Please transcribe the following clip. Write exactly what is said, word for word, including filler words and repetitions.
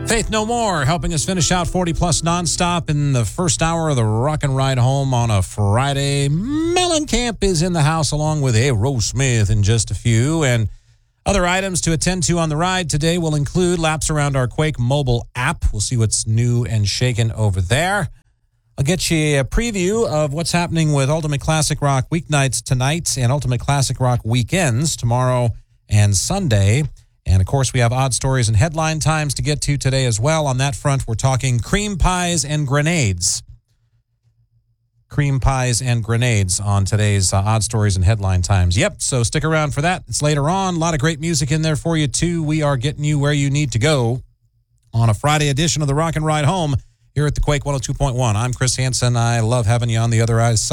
Faith No More helping us finish out forty plus nonstop in the first hour of the Rock and Ride Home on a Friday. Mellencamp is in the house along with Aerosmith in just a few. And other items to attend to on the ride today will include laps around our Quake mobile app. We'll see what's new and shaken over there. I'll get you a preview of what's happening with Ultimate Classic Rock weeknights tonight and Ultimate Classic Rock weekends tomorrow and Sunday. And, of course, we have odd stories and headline times to get to today as well. On that front, we're talking cream pies and grenades. Cream pies and grenades on today's uh, odd stories and headline times. Yep, so stick around for that. It's later on. A lot of great music in there for you, too. We are getting you where you need to go on a Friday edition of the Rock and Ride Home here at the Quake one oh two point one. I'm Chris Hansen. I love having you on the other side.